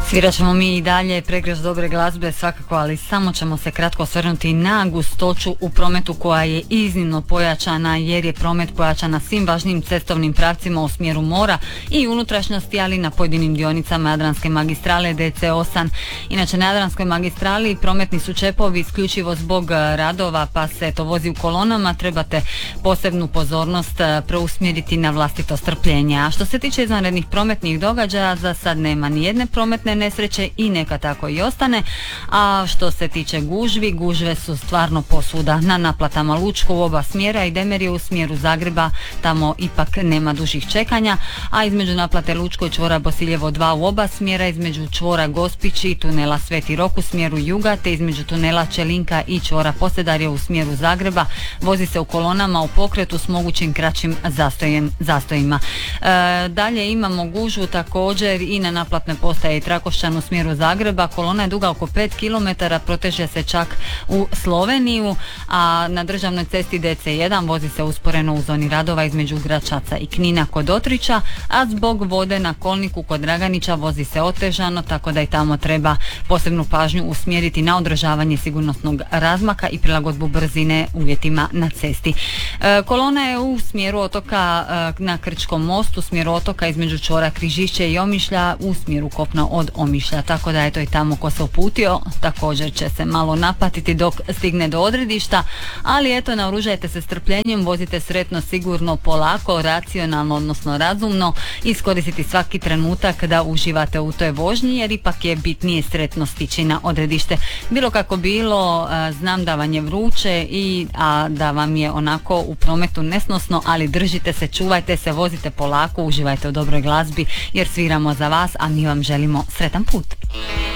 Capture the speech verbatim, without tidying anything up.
Svirat ćemo mi i dalje pregreš dobre glazbe svakako, ali samo ćemo se kratko osvrnuti na gustoću u prometu koja je iznimno pojačana, jer je promet pojačan na svim važnim cestovnim pravcima u smjeru mora i unutrašnjosti, ali na pojedinim dionicama Jadranske magistrale D C osam. Inače, na Jadranskoj magistrali prometni su čepovi isključivo zbog radova, pa se to vozi u kolonama, trebate posebnu pozornost preusmjeriti na vlastito strpljenje. A što se tiče izvanrednih prometnih događaja, za sad nema ni jedne prometne nesreće i neka tako i ostane. A što se tiče gužvi, gužve su stvarno posvuda. Na naplatama Lučko u oba smjera i Demerije u smjeru Zagreba, tamo ipak nema dužih čekanja, a između naplate Lučko i čvora Bosiljevo dva u oba smjera, između čvora Gospić i tunela Sveti Rok u smjeru juga, te između tunela Čelinka i čvora Posedarje u smjeru Zagreba vozi se u kolonama u pokretu s mogućim kraćim zastojem, zastojima. E, dalje imamo gužvu također i na naplatne postaje i Trakošćan u smjeru Zagreba. Kolona je duga oko pet kilometara, proteže se čak u Sloveniju, a na državnoj cesti D C jedan vozi se usporeno u zoni radova između Gračaca i Knina kod Otrića, a zbog vode na kolniku kod Draganića vozi se otežano, tako da i tamo treba posebnu pažnju usmjeriti na održavanje sigurnosnog razmaka i prilagodbu brzine uvjetima na cesti. E, kolona je u smjeru otoka e, na Krčkom mostu, u smjeru otoka između čvora Križišće i Omišlja u smjeru kopna od Omišlja, tako da je to i tamo ko se uputio također će se malo napatiti dok stigne do odredišta, ali eto, naoružajte se strpljenjem, vozite sretno, sigurno, polako, racionalno, odnosno razumno, iskoristiti svaki trenutak da uživate u toj vožnji, jer ipak je bitnije sretno stići na odredište. Bilo kako bilo, znam da vam je vruće i a da vam je onako u prometu nesnosno, ali držite se, čuvajte se, vozite polako, uživajte u dobroj glazbi, jer sviramo za vas, a mi vam želimo sretan put.